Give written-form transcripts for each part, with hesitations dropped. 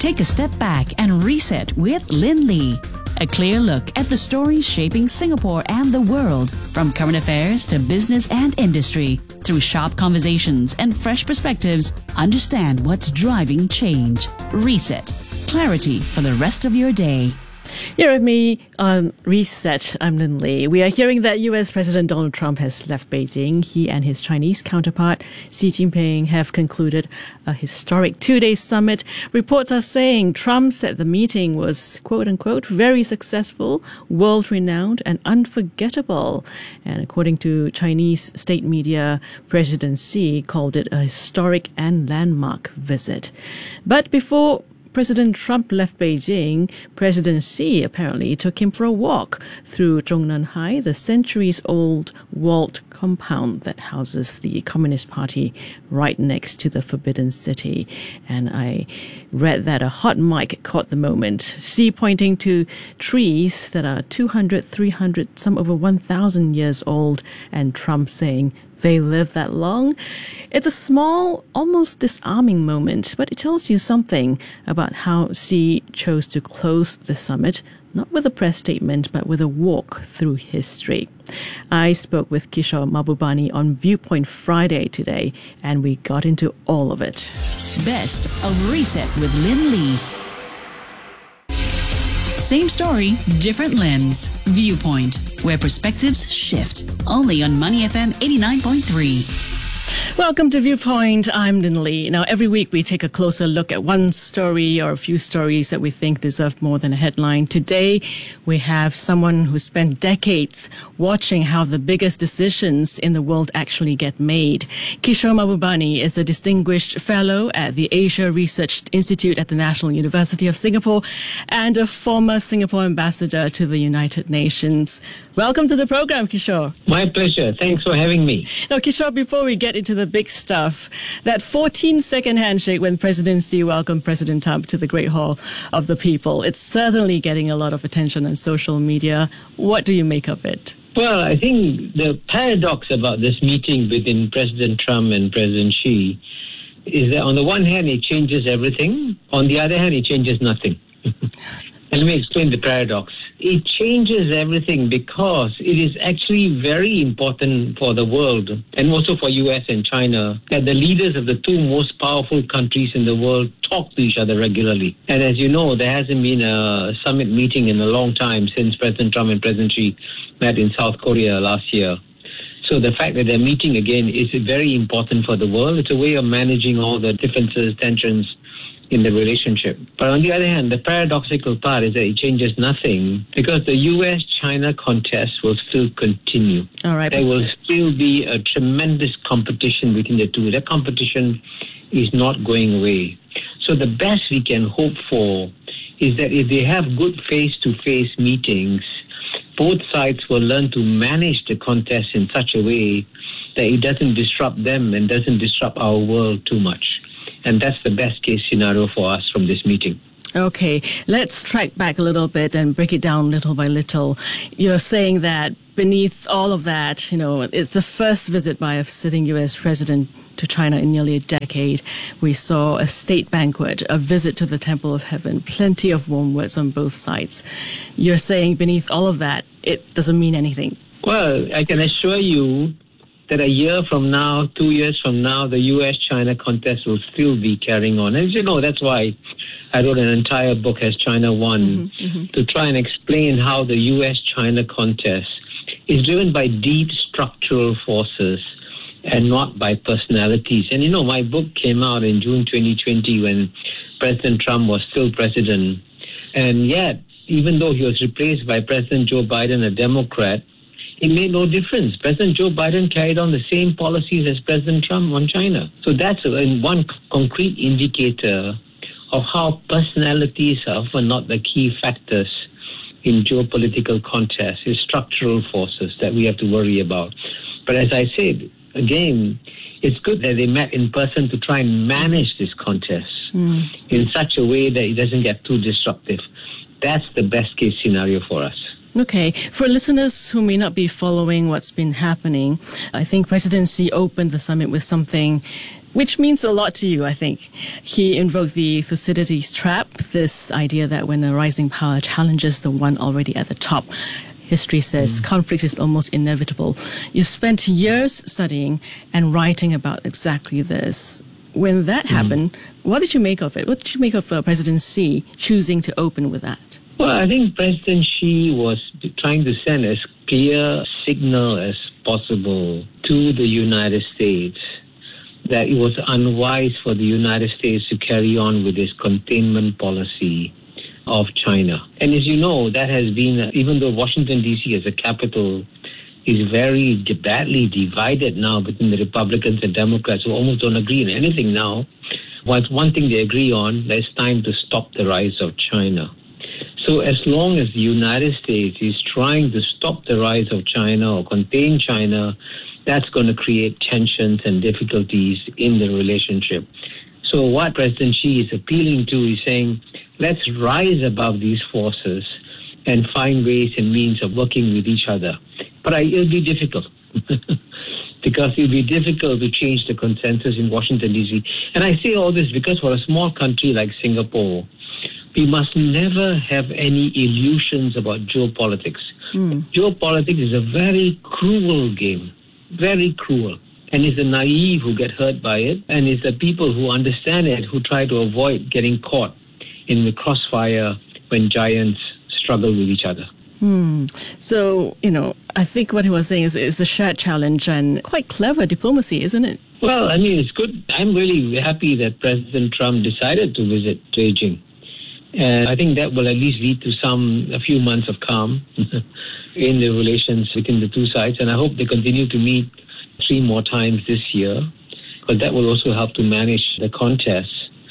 Take a step back and reset with Lynn Lee. A clear look at the stories shaping Singapore and the world, from current affairs to business and industry. Through sharp conversations and fresh perspectives, understand what's driving change. Reset. Clarity for the rest of your day. You're with me on Reset. I'm Lynn Lee. We are hearing that US President Donald Trump has left Beijing. He and his Chinese counterpart, Xi Jinping, have concluded a historic two-day summit. Reports are saying Trump said the meeting was, quote-unquote, very successful, world-renowned and unforgettable. And according to Chinese state media, President Xi called it a historic and landmark visit. But before President Trump left Beijing, President Xi apparently took him for a walk through Zhongnanhai, the centuries-old walled compound that houses the Communist Party right next to the Forbidden City. And I read that a hot mic caught the moment. Xi pointing to trees that are 200, 300, some over 1,000 years old, and Trump saying, "They live that long?" It's a small, almost disarming moment, but it tells you something about how Xi chose to close the summit, not with a press statement, but with a walk through history. I spoke with Kishore Mahbubani on Viewpoint Friday today, and we got into all of it. Best of Reset with Lynn Lee. Same story, different lens. Viewpoint, where perspectives shift. Only on Money FM 89.3. Welcome to Viewpoint. I'm Lynn Lee. Now, every week we take a closer look at one story or a few stories that we think deserve more than a headline. Today, we have someone who spent decades watching how the biggest decisions in the world actually get made. Kishore Mahbubani is a distinguished fellow at the Asia Research Institute at the National University of Singapore and a former Singapore ambassador to the United Nations. Welcome to the program, Kishore. My pleasure. Thanks for having me. Now, Kishore, before we get into the big stuff, that 14-second handshake when President Xi welcomed President Trump to the Great Hall of the People, it's certainly getting a lot of attention on social media. What do you make of it? Well, I think the paradox about this meeting between President Trump and President Xi is that on the one hand, it changes everything. On the other hand, it changes nothing. And let me explain the paradox. It changes everything because it is actually very important for the world and also for US and China that the leaders of the two most powerful countries in the world talk to each other regularly. And as you know, there hasn't been a summit meeting in a long time since President Trump and President Xi met in South Korea last year. So the fact that they're meeting again is very important for the world. It's a way of managing all the differences, tensions in the relationship. But on the other hand, the paradoxical part is that it changes nothing because the US-China contest will still continue. All right. There will still be a tremendous competition between the two. That competition is not going away. So the best we can hope for is that if they have good face-to-face meetings, both sides will learn to manage the contest in such a way that it doesn't disrupt them and doesn't disrupt our world too much. And that's the best case scenario for us from this meeting. Okay, let's track back a little bit and break it down little by little. You're saying that beneath all of that, it's the first visit by a sitting U.S. president to China in nearly a decade. We saw a state banquet, a visit to the Temple of Heaven, plenty of warm words on both sides. You're saying beneath all of that, it doesn't mean anything. Well, I can assure you that a year from now, 2 years from now, the US-China contest will still be carrying on. And as you know, that's why I wrote an entire book, Has China Won, to try and explain how the US-China contest is driven by deep structural forces and not by personalities. And my book came out in June 2020 when President Trump was still president. And yet, even though he was replaced by President Joe Biden, a Democrat, it made no difference. President Joe Biden carried on the same policies as President Trump on China. So that's one concrete indicator of how personalities are often not the key factors in geopolitical contests. It's structural forces that we have to worry about. But as I said, again, it's good that they met in person to try and manage this contest in such a way that it doesn't get too disruptive. That's the best case scenario for us. Okay. For listeners who may not be following what's been happening, I think President Xi opened the summit with something which means a lot to you, I think. He invoked the Thucydides trap, this idea that when a rising power challenges the one already at the top, history says conflict is almost inevitable. You spent years studying and writing about exactly this. When that happened, what did you make of it? What did you make of President Xi choosing to open with that? Well, I think President Xi was trying to send as clear signal as possible to the United States that it was unwise for the United States to carry on with this containment policy of China. And as you know, that has been, even though Washington, D.C. as a capital is very badly divided now between the Republicans and Democrats who almost don't agree on anything now. One thing they agree on, that it's time to stop the rise of China. So as long as the United States is trying to stop the rise of China or contain China, that's going to create tensions and difficulties in the relationship. So what President Xi is appealing to is saying, let's rise above these forces and find ways and means of working with each other. But it'll be difficult because it'll be difficult to change the consensus in Washington, D.C. And I say all this because for a small country like Singapore, we must never have any illusions about geopolitics. Geopolitics is a very cruel game, very cruel. And it's the naive who get hurt by it, and it's the people who understand it who try to avoid getting caught in the crossfire when giants struggle with each other. So, I think what he was saying is a shared challenge and quite clever diplomacy, isn't it? Well, I mean, it's good. I'm really happy that President Trump decided to visit Beijing. And I think that will at least lead to a few months of calm in the relations between the two sides. And I hope they continue to meet 3 more times this year, because that will also help to manage the contest.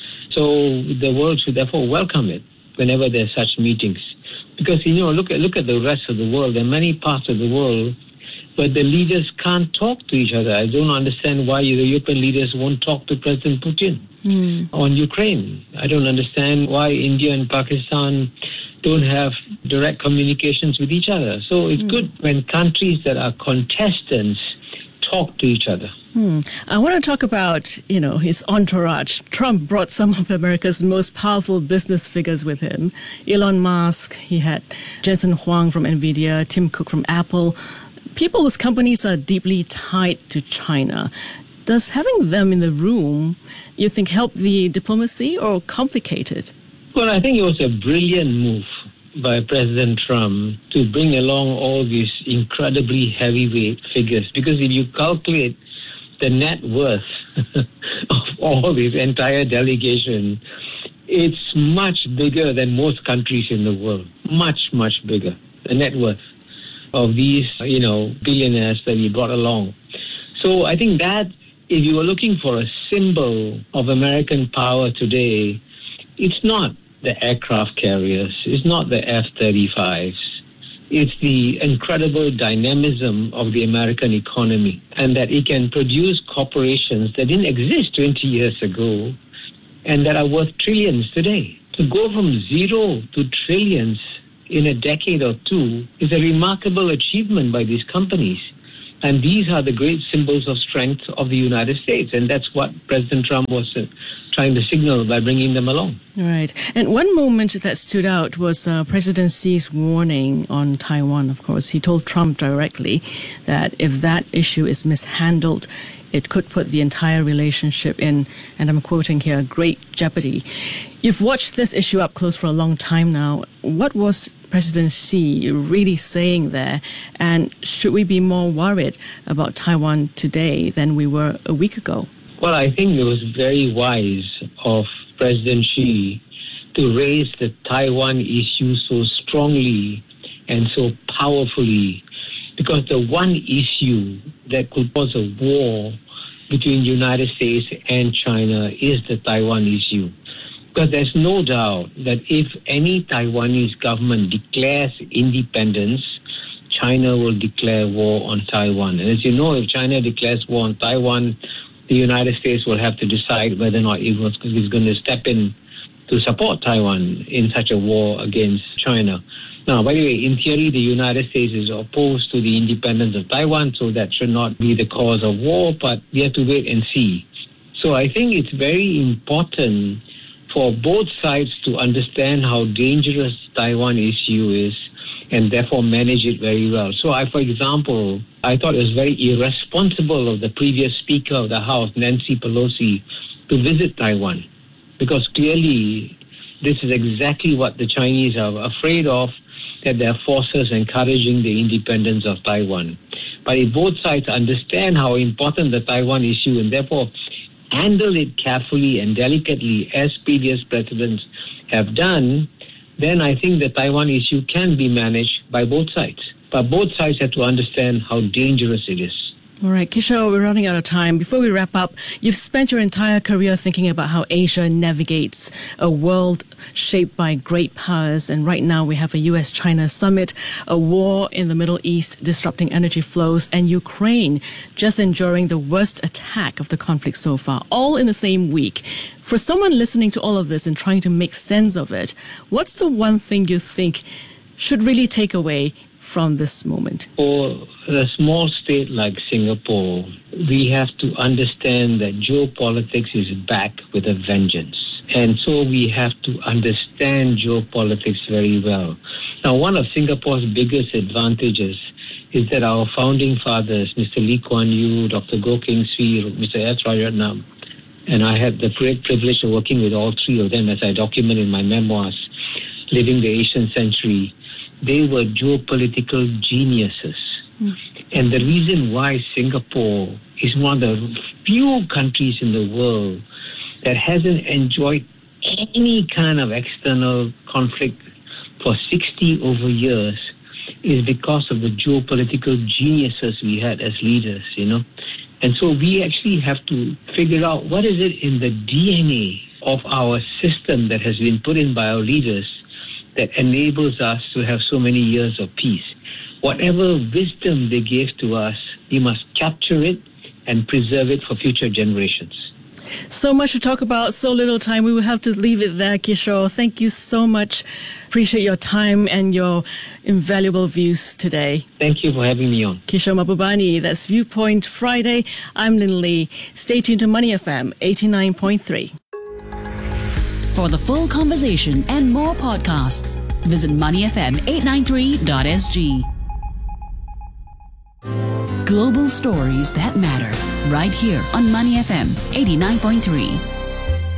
So the world should therefore welcome it whenever there's such meetings. Because, look at the rest of the world. There are many parts of the world where the leaders can't talk to each other. I don't understand why the European leaders won't talk to President Putin on Ukraine. I don't understand why India and Pakistan don't have direct communications with each other. So it's good when countries that are contestants talk to each other. I want to talk about, his entourage. Trump brought some of America's most powerful business figures with him. Elon Musk, he had Jensen Huang from NVIDIA, Tim Cook from Apple. People whose companies are deeply tied to China. Does having them in the room, you think, help the diplomacy or complicate it? Well, I think it was a brilliant move by President Trump to bring along all these incredibly heavyweight figures. Because if you calculate the net worth of all this entire delegation, it's much bigger than most countries in the world. Much, much bigger. The net worth of these, billionaires that he brought along. So I think that if you were looking for a symbol of American power today, it's not the aircraft carriers, it's not the F-35s. It's the incredible dynamism of the American economy, and that it can produce corporations that didn't exist 20 years ago and that are worth trillions today. To go from zero to trillions in a decade or two is a remarkable achievement by these companies. And these are the great symbols of strength of the United States. And that's what President Trump was trying to signal by bringing them along. Right. And one moment that stood out was President Xi's warning on Taiwan, of course. He told Trump directly that if that issue is mishandled, it could put the entire relationship in, and I'm quoting here, great jeopardy. You've watched this issue up close for a long time now. What was President Xi really saying there? And should we be more worried about Taiwan today than we were a week ago? Well, I think it was very wise of President Xi to raise the Taiwan issue so strongly and so powerfully, because the one issue that could cause a war between the United States and China is the Taiwan issue. Because there's no doubt that if any Taiwanese government declares independence, China will declare war on Taiwan. And as you know, if China declares war on Taiwan, the United States will have to decide whether or not it's going to step in to support Taiwan in such a war against China. Now, by the way, in theory, the United States is opposed to the independence of Taiwan, so that should not be the cause of war, but we have to wait and see. So I think it's very important for both sides to understand how dangerous Taiwan issue is and therefore manage it very well. So for example, I thought it was very irresponsible of the previous Speaker of the House, Nancy Pelosi, to visit Taiwan, because clearly this is exactly what the Chinese are afraid of, that there are forces encouraging the independence of Taiwan. But if both sides understand how important the Taiwan issue and therefore handle it carefully and delicately as previous presidents have done, then I think the Taiwan issue can be managed by both sides. But both sides have to understand how dangerous it is. All right, Kishore, we're running out of time. Before we wrap up, you've spent your entire career thinking about how Asia navigates a world shaped by great powers. And right now we have a US-China summit, a war in the Middle East disrupting energy flows, and Ukraine just enduring the worst attack of the conflict so far, all in the same week. For someone listening to all of this and trying to make sense of it, what's the one thing you think should really take away from this moment? For a small state like Singapore, we have to understand that geopolitics is back with a vengeance. And so we have to understand geopolitics very well. Now, one of Singapore's biggest advantages is that our founding fathers, Mr. Lee Kuan Yew, Dr. Goh Keng Swee, Mr. S. Rajaratnam, and I had the great privilege of working with all three of them as I document in my memoirs, Living the Asian Century. They were geopolitical geniuses. And the reason why Singapore is one of the few countries in the world that hasn't enjoyed any kind of external conflict for 60 over years is because of the geopolitical geniuses we had as leaders, And so we actually have to figure out what is it in the DNA of our system that has been put in by our leaders that enables us to have so many years of peace. Whatever wisdom they gave to us, we must capture it and preserve it for future generations. So much to talk about, so little time. We will have to leave it there, Kishore. Thank you so much. Appreciate your time and your invaluable views today. Thank you for having me on. Kishore Mahbubani, that's Viewpoint Friday. I'm Lin Lee. Stay tuned to Money FM 89.3. For the full conversation and more podcasts, visit moneyfm893.sg. Global stories that matter, right here on Money FM 89.3.